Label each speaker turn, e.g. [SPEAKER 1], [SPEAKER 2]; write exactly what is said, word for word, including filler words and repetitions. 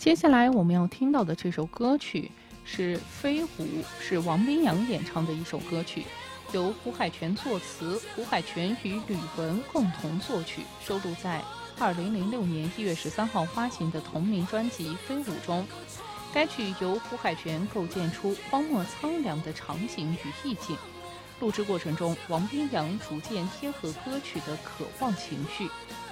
[SPEAKER 1] 接下来我们要听到的这首歌曲是《飞狐》，是王宾洋演唱的一首歌曲，由胡海泉作词，胡海泉与吕文共同作曲，收录在二零零六年一月十三号发行的同名专辑《飞狐》中。该曲由胡海泉构建出荒漠苍凉的场景与意境。录制过程中，王宾洋逐渐贴合歌曲的渴望情绪，